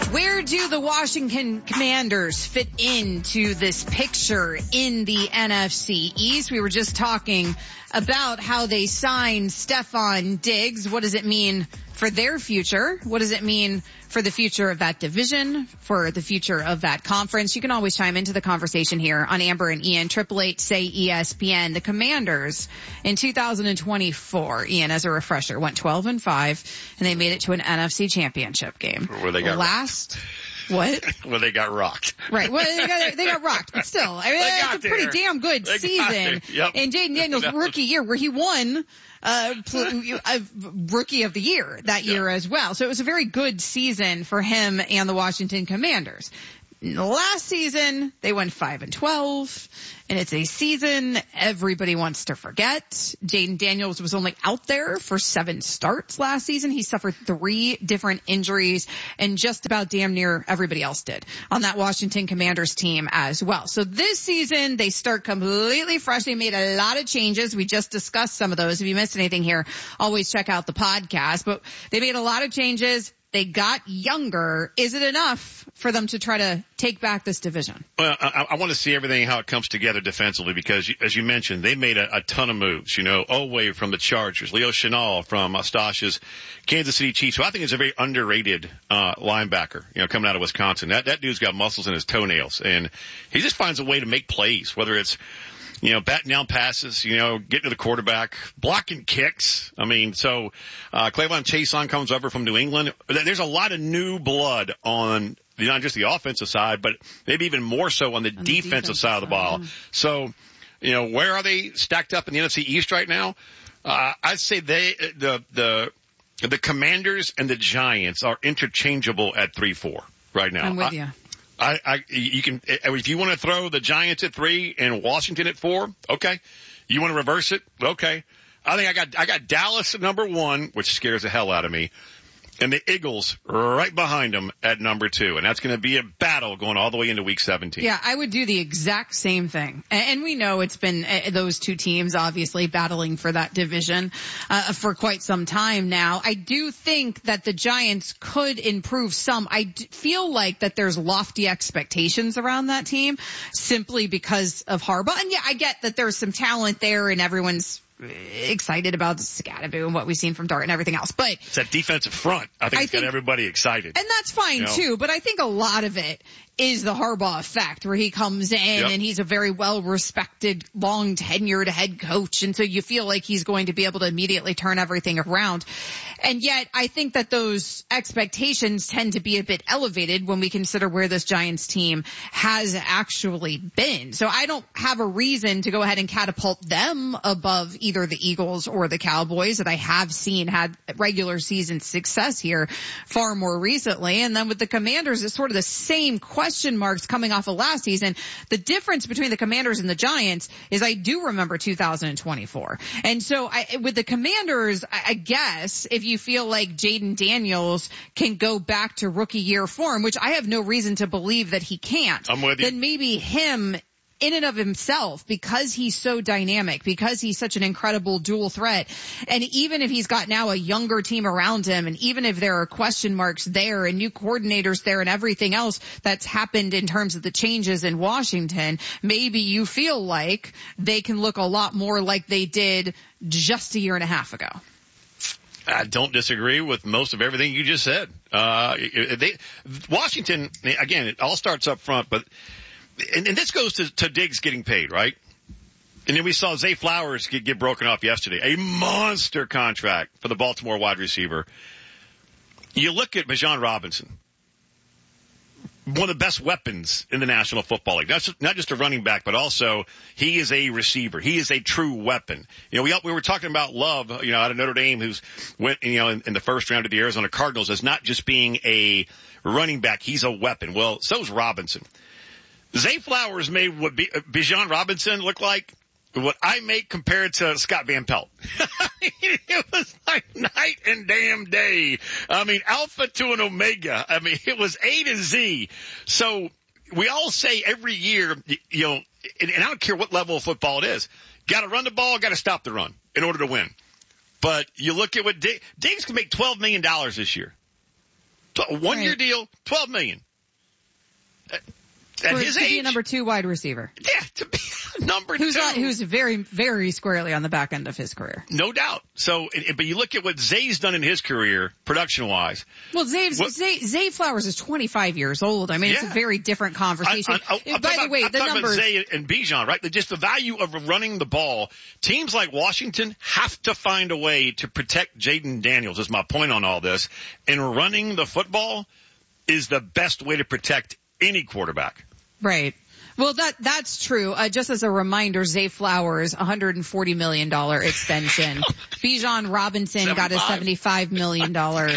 Where do the Washington Commanders fit into this picture in the NFC East? We were just talking about how they signed Stefon Diggs. What does it mean for their future? What does it mean for the future of that division, for the future of that conference? You can always chime into the conversation here on Amber and Ian, 888-SAY-ESPN. The Commanders in 2024, Ian, as a refresher, went 12-5, and they made it to an NFC championship game. Where they got What? Well, they got rocked. Right. Well, they got rocked, but still, I mean, it's a pretty damn good season. Yep. And Jaden Daniels' rookie year, where he won rookie of the year that year as well. So it was a very good season for him and the Washington Commanders. Last season, they went 5-12, and it's a season everybody wants to forget. Jaden Daniels was only out there for 7 starts last season. He suffered 3 different injuries, and just about damn near everybody else did on that Washington Commanders team as well. So this season, they start completely fresh. They made a lot of changes. We just discussed some of those. If you missed anything here, always check out the podcast. But they made a lot of changes. They got younger. Is it enough for them to try to take back this division? Well, I want to see everything, how it comes together defensively, because as you mentioned, they made a ton of moves. You know, Oweh from the Chargers, Leo Chenal from Stash's Kansas City Chiefs, who I think is a very underrated linebacker, you know, coming out of Wisconsin. That dude's got muscles in his toenails, and he just finds a way to make plays, whether it's, you know, batting down passes, you know, getting to the quarterback, blocking kicks. I mean, so Clavon Chason comes over from New England. There's a lot of new blood on not just the offensive side, but maybe even more so on the defensive side of the ball. So, you know, where are they stacked up in the NFC East right now? I'd say the Commanders and the Giants are interchangeable at 3-4 right now. I'm with you. You can, if you want to throw the Giants at 3 and Washington at 4, okay. You want to reverse it? Okay. I think I got Dallas at number 1, which scares the hell out of me, and the Eagles right behind them at number 2. And that's going to be a battle going all the way into week 17. Yeah, I would do the exact same thing. And we know it's been those two teams obviously battling for that division for quite some time now. I do think that the Giants could improve some. I feel like that there's lofty expectations around that team simply because of Harbaugh. And yeah, I get that there's some talent there and everyone's excited about Scatterbo and what we've seen from Dart and everything else. But it's that defensive front. I think it's got everybody excited. And that's fine too, but I think a lot of it is the Harbaugh effect, where he comes in and he's a very well-respected, long-tenured head coach, and so you feel like he's going to be able to immediately turn everything around. And yet, I think that those expectations tend to be a bit elevated when we consider where this Giants team has actually been. So I don't have a reason to go ahead and catapult them above either the Eagles or the Cowboys that I have seen had regular season success here far more recently. And then with the Commanders, it's sort of the same question marks coming off of last season. The difference between the Commanders and the Giants is I do remember 2024. And so with the Commanders, I guess if you feel like Jaden Daniels can go back to rookie year form, which I have no reason to believe that he can't, I'm with you. Then maybe him in and of himself, because he's so dynamic, because he's such an incredible dual threat, and even if he's got now a younger team around him, and even if there are question marks there and new coordinators there and everything else that's happened in terms of the changes in Washington, maybe you feel like they can look a lot more like they did just a year and a half ago. I don't disagree with most of everything you just said. Washington, again, it all starts up front, but and this goes to Diggs getting paid, right? And then we saw Zay Flowers get broken off yesterday. A monster contract for the Baltimore wide receiver. You look at Bijan Robinson, one of the best weapons in the National Football League. That's not just a running back, but also he is a receiver. He is a true weapon. You know, we were talking about Love, you know, out of Notre Dame, who's went, you know, in the first round of the Arizona Cardinals as not just being a running back. He's a weapon. Well, so's Robinson. Zay Flowers made what Bijan Robinson look like, what I make compared to Scott Van Pelt. It was like night and damn day. I mean, alpha to an omega. I mean, it was A to Z. So we all say every year, you know, and I don't care what level of football it is, got to run the ball, got to stop the run in order to win. But you look at what Diggs can make $12 million this year. A 1-year deal, $12 million. At his age, be a number 2 wide receiver. Yeah, to be number 2. Who's very, very squarely on the back end of his career. No doubt. So, but you look at what Zay's done in his career, production-wise. Well, Zay Flowers is 25 years old. I mean, it's a very different conversation. By the way, the numbers. Zay and Bijan, right? Just the value of running the ball. Teams like Washington have to find a way to protect Jaden Daniels, is my point on all this. And running the football is the best way to protect any quarterback. Right. Well, that's true. Just as a reminder, Zay Flowers, $140 million extension. Bijan Robinson got a $75 million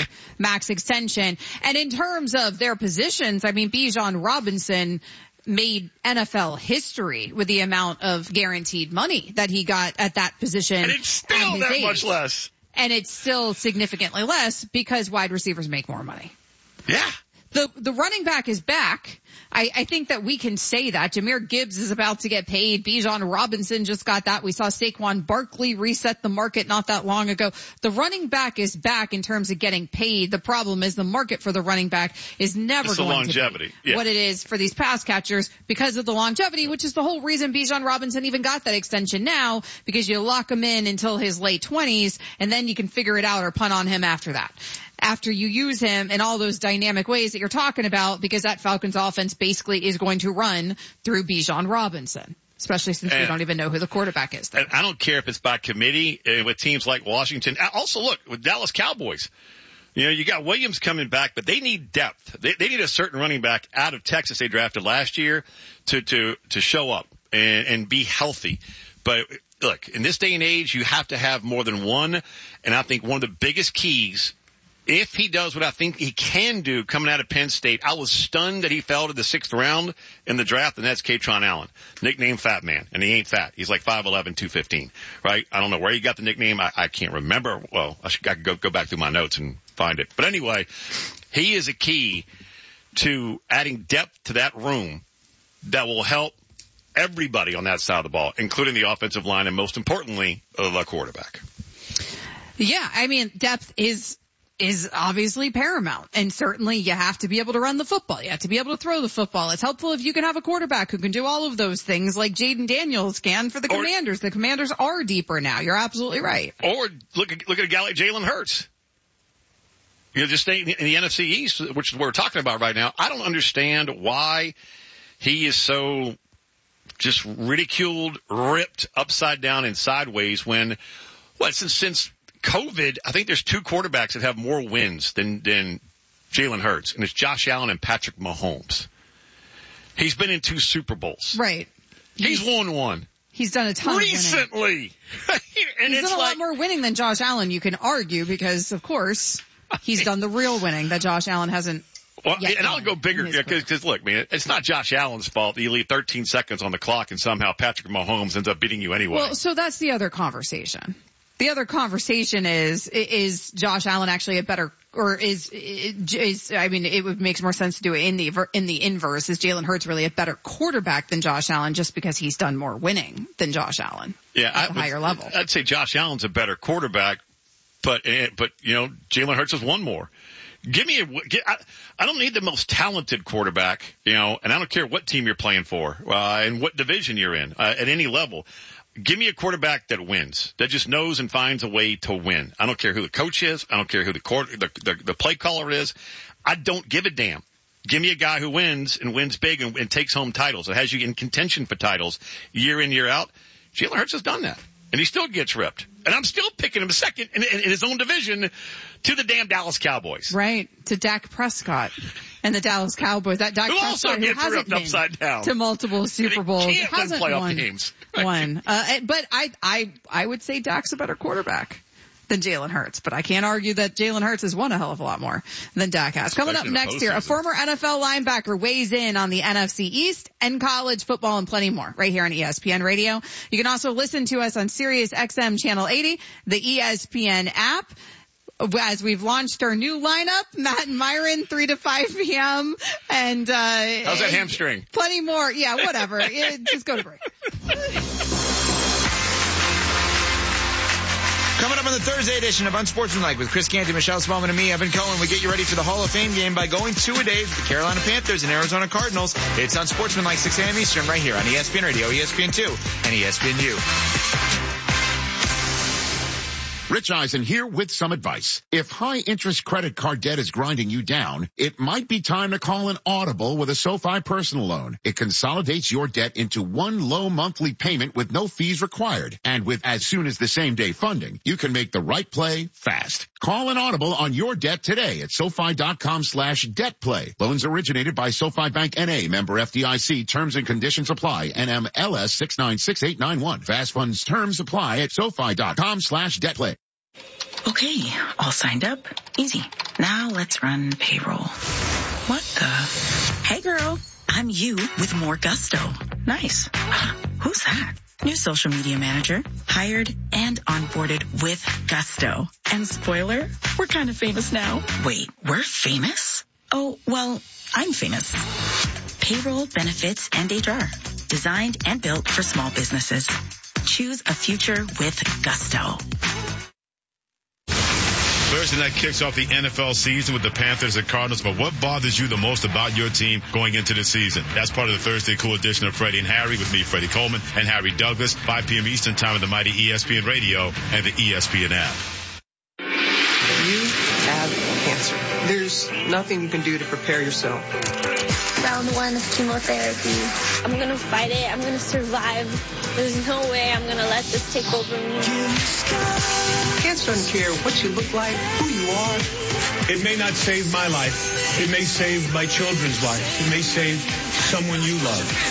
max extension. And in terms of their positions, I mean, Bijan Robinson made NFL history with the amount of guaranteed money that he got at that position. And it's still that much less. And it's still significantly less because wide receivers make more money. Yeah. The running back is back. I think that we can say that. Jahmyr Gibbs is about to get paid. Bijan Robinson just got that. We saw Saquon Barkley reset the market not that long ago. The running back is back in terms of getting paid. The problem is the market for the running back is never going to be what it is for these pass catchers because of the longevity, which is the whole reason Bijan Robinson even got that extension now, because you lock him in until his late 20s and then you can figure it out or punt on him after that. After you use him in all those dynamic ways that you're talking about, because that Falcons offense basically is going to run through Bijan Robinson, especially since we don't even know who the quarterback is. And I don't care if it's by committee with teams like Washington. Also, look, with Dallas Cowboys, you know, you got Williams coming back, but they need depth. They need a certain running back out of Texas they drafted last year to show up and be healthy. But look, in this day and age, you have to have more than one. And I think one of the biggest keys, if he does what I think he can do coming out of Penn State, I was stunned that he fell to the 6th round in the draft, and that's Kaytron Allen, nicknamed Fat Man. And he ain't fat. He's like 5'11", 215, right? I don't know where he got the nickname. I can't remember. Well, I could go back through my notes and find it. But anyway, he is a key to adding depth to that room that will help everybody on that side of the ball, including the offensive line and, most importantly, the quarterback. Yeah, I mean, depth is obviously paramount. And certainly you have to be able to run the football. You have to be able to throw the football. It's helpful if you can have a quarterback who can do all of those things like Jaden Daniels can for the Commanders. The Commanders are deeper now. You're absolutely right. Or look at a guy like Jalen Hurts. You know, just staying in the NFC East, which is what we're talking about right now. I don't understand why he is so just ridiculed, ripped upside down and sideways when, since COVID, I think there's 2 quarterbacks that have more wins than Jalen Hurts, and it's Josh Allen and Patrick Mahomes. He's been in 2 Super Bowls. Right. He's won 1. He's done a ton recently. And he's done a lot more winning than Josh Allen, you can argue, because, of course, he's done the real winning that Josh Allen hasn't. Well, and I'll go bigger, because look, man, it's not Josh Allen's fault that you leave 13 seconds on the clock and somehow Patrick Mahomes ends up beating you anyway. Well, so that's the other conversation. The other conversation is Josh Allen actually a better, or I mean, it would make more sense to do it in the inverse. Is Jalen Hurts really a better quarterback than Josh Allen just because he's done more winning than Josh Allen? Yeah, at a higher level. I'd say Josh Allen's a better quarterback, but you know, Jalen Hurts has won more. I don't need the most talented quarterback, you know, and I don't care what team you're playing for, and what division you're in, at any level. Give me a quarterback that wins, that just knows and finds a way to win. I don't care who the coach is. I don't care who the play caller is. I don't give a damn. Give me a guy who wins and wins big and takes home titles. It has you in contention for titles year in, year out. Jalen Hurts has done that, and he still gets ripped. And I'm still picking him second in his own division to the damn Dallas Cowboys. Right, to Dak Prescott and the Dallas Cowboys. That Dak Prescott who hasn't been upside down to multiple Super Bowls, hasn't won games. One. But I would say Dak's a better quarterback than Jalen Hurts, but I can't argue that Jalen Hurts has won a hell of a lot more than Dak has. Coming up next here, a former NFL linebacker weighs in on the NFC East and college football and plenty more right here on ESPN Radio. You can also listen to us on Sirius XM Channel 80, the ESPN app. As we've launched our new lineup, Matt and Myron, 3 to 5 p.m. And how's that hamstring? Plenty more. Yeah, whatever. Just go to break. Coming up on the Thursday edition of Unsportsmanlike with Chris Canty, Michelle Smallman, and me, Evan Cohen, we get you ready for the Hall of Fame game by going 2-a-days with the Carolina Panthers and Arizona Cardinals. It's Unsportsmanlike 6 a.m. Eastern right here on ESPN Radio, ESPN2, and ESPNU. Rich Eisen here with some advice. If high-interest credit card debt is grinding you down, it might be time to call an Audible with a SoFi personal loan. It consolidates your debt into one low monthly payment with no fees required. And with as soon as the same-day funding, you can make the right play fast. Call an Audible on your debt today at SoFi.com/debtplay. Loans originated by SoFi Bank N.A., member FDIC. Terms and conditions apply. NMLS 696891. Fast funds terms apply at SoFi.com/debtplay. Okay, all signed up. Easy. Now let's run payroll. What the? Hey girl, I'm you with more gusto. Nice. Who's that? New social media manager. Hired and onboarded with gusto. And spoiler, we're kind of famous now. Wait, we're famous? Oh, well, I'm famous. Payroll, benefits, and HR. Designed and built for small businesses. Choose a future with gusto. Thursday night kicks off the NFL season with the Panthers and Cardinals, but what bothers you the most about your team going into the season? That's part of the Thursday Cool edition of Freddie and Harry with me, Freddie Coleman, and Harry Douglas, 5 p.m. Eastern time on the mighty ESPN Radio and the ESPN app. You have cancer. There's nothing you can do to prepare yourself. Round 1 of chemotherapy. I'm going to fight it. I'm going to survive. There's no way I'm going to let this take over me. Cancer doesn't care what you look like, who you are. It may not save my life. It may save my children's life. It may save someone you love.